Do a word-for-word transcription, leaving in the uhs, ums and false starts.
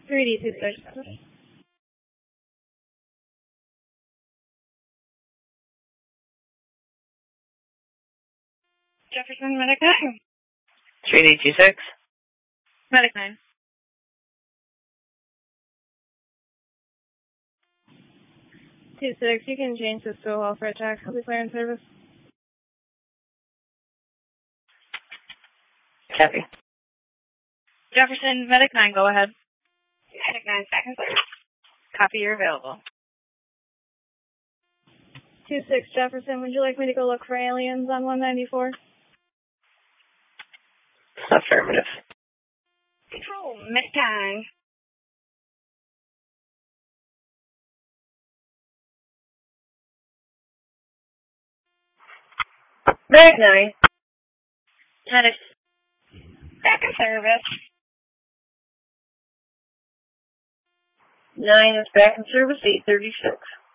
three D two six. Jefferson, Medic nine. three D two six. Medic nine. two six, you can change this to a welfare check. I'll be clear in service. Copy. Jefferson, Medic nine, go ahead. Medic nine, second service. Copy, you're available. two six, Jefferson, would you like me to go look for aliens on one ninety-four? Affirmative. Control, Medic nine. Medic nine. Medic. Back in service. nine is back in service, eight thirty-six.